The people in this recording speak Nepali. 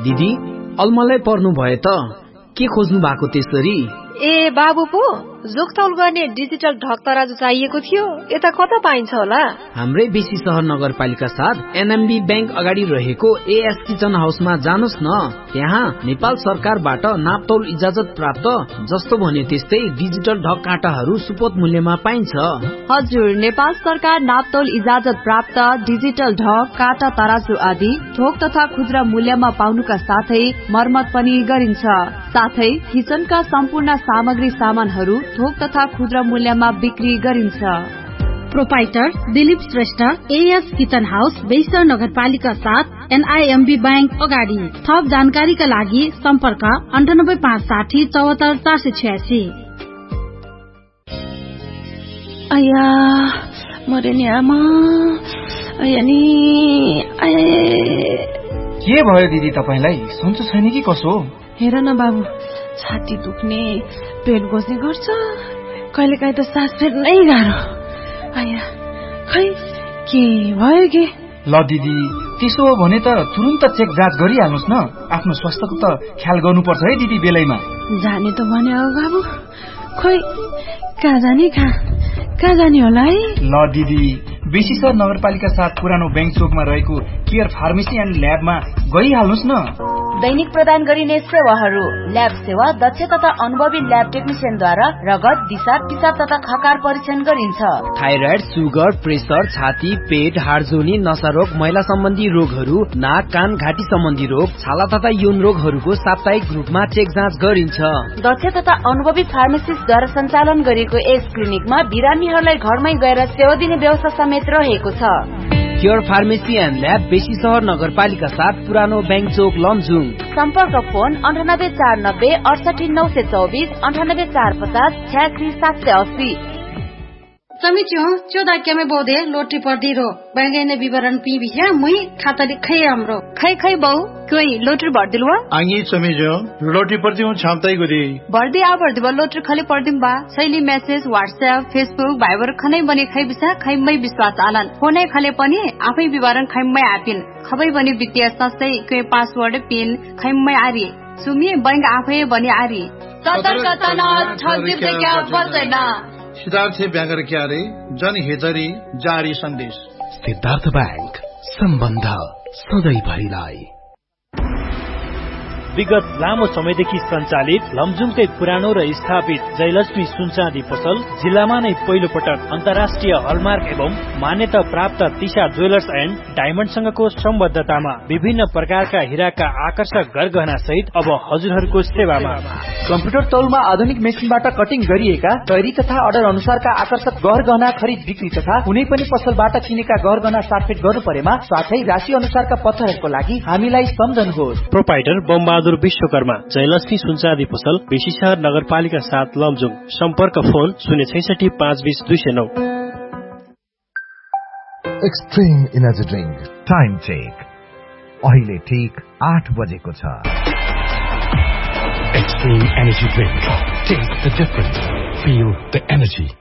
दिदी अलमलै पर्नु भयो त के खोज्नु भएको त्यसरी? ए बाबु पो जोखतौल गर्ने डिजिटल ढक तराजु चाहिएको थियो, यता कता पाइन्छ होला? हाम्रै बेसी सहर नगरपालिका साथ एनएमबी बैंक अगाडि रहेको एएस किचन हाउसमा जानुस् न। त्यहाँ नेपाल सरकारबाट नापतौल इजाजत प्राप्त जस्तो भन्यो त्यस्तै डिजिटल ढक काँटाहरू सुपथ मूल्यमा पाइन्छ। हजुर, नेपाल सरकार नापतौल इजाजत प्राप्त डिजिटल ढक काँटा तराजु आदि थोक तथा खुद्रा मूल्यमा पाउनुका साथै मर्मत पनि गरिन्छ। साथै किचनका सम्पूर्ण सामग्री सामानहरू थोक तथा खुद्रा मूल्यमा बिक्री गरिन्छ। Proprietor Dilip Shrestha, as kitchen house, बेइसर नगरपालिका साथ एनआईएमबी बैंक अगाडि। थप जानकारीका लागि सम्पर्क 9856 74 486। आया मरे नि आमा, आया नि के भयो दिदी तपाईलाई? सन्चो छैन कि कसो? हेर न बाबु, छाती दुख्ने, पेट बस्ने गर्छ, कहिलेकाहीँ त सास फेर्नै गाह्रो। आया खै के भयो के? ल दिदी त्यसो हो भने त तुरुन्त चेक जाँच गरिहाल्नुहोस् न। आफ्नो स्वास्थ्यको त ख्याल गर्नुपर्छ है दिदी बेलैमा। जाने त भने हो बाबु, खोइ कहाँ जाने होला है? ल दिदी बेसीसर नगरपालिका साथ पुरानो बैंक चोकमा रहेको केयर फार्मेसी एन्ड ल्याबमा गइहाल्नुहोस् न। दैनिक प्रदान गरिने सेवाहरू: ल्याब सेवा दक्ष तथा अनुभवी ल्याब टेक्निशियनद्वारा रगत, दिशा, पिसाब तथा खकार परीक्षण गरिन्छ। थाइराइड, सुगर, प्रेसर, छाती, पेट, हाडजोनी, नसारोग, महिला सम्बन्धी रोगहरू, नाक, कान, घाँटी सम्बन्धी रोग, छाला तथा यौन रोगहरूको साप्ताहिक रूपमा चेक जाँच गरिन्छ। दक्ष तथा अनुभवी फार्मासिस्टद्वारा सञ्चालन गरिएको यस क्लिनिकमा बिरामीहरूलाई घरमै गएर सेवा दिने व्यवस्था समेत रहेको छ। केयर फार्मेसी एन्ड ल्याब, बेसी सहर नगरपालिका साथ पुरानो बैंक चोक, लमजुङ। सम्पर्क फोन 98 490 68 924 98 450 86 780। समितियों 14 में बोधे लोटी पर्दी रो बैंगने विवरण पी बिया मुई खाता लिखै हाम्रो खै बहु कोई लोटर भर्दिलवा आंगी समितियों लोटी पर्दी हूं छामताई गुदी भर्दी आ भर्दी बा लोटर खाली पर्दिम बा शैली मेसेज व्हाट्सएप फेसबुक भाइबर खनै बनी खै बिसा खैमै विश्वास आनन फोनै खले पनि आफै विवरण खैमै आपिन खबै बनी वित्तीय संस्थै के पासवर्ड पिन खैमै आरी सुमी बैंक आफै बनी आरी सतर्कता न ठगी से क्या पर्दैन। सिद्धार्थ ब्याङ्गर क्यारे जनहितरी जारी सन्देश। सिद्धार्थ बैंक, सम्बन्ध सधैँ भइलाई। विगत लामो समयदेखि सञ्चालित लमजुङकै पुरानो र स्थापित जयलक्ष्मी सुनचाँदी पसल जिल्लामा नै पहिलो पटक अन्तर्राष्ट्रिय हलमार्क एवं मान्यता प्राप्त तिशा ज्वेलर्स एन्ड डायमण्डसँगको सम्बद्धतामा विभिन्न प्रकारका हिराका आकर्षक गरगहना सहित अब हजुरहरूको सेवामा कम्प्युटर तौलमा आधुनिक मेसिनबाट कटिङ गरिएका तयारी तथा अर्डर अनुसारका आकर्षक गहना खरिद बिक्री तथा कुनै पनि पसलबाट किनेका गहना साटफेट गर्नु परेमा साथै राशि अनुसारका पत्थरहरूको लागि हामीलाई सम्झनुहोस्। प्रोपाइटर बमबहादुर विश्वकर्मा, जयलक्ष्मी सुनचाँदी पसल, बेसीसहर नगरपालिका 7 लमजुङ। सम्पर्क phone 066 520 209। Extreme energy drink time check अहिले ठीक 8 बजेको छ। Extreme Energy Drink. Taste the difference. Feel the energy.